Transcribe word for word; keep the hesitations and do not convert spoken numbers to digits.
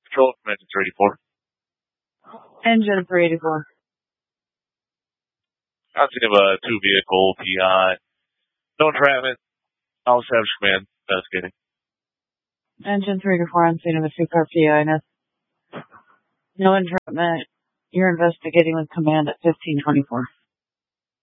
Control, Command three eighty-four. Engine three eighty-four. I'm seeing a two vehicle P I. No entrapment. I'll establish command. Investigating. Engine three eighty-four on scene of a two-car P I. No, no entrapment. You're investigating with command at fifteen twenty-four.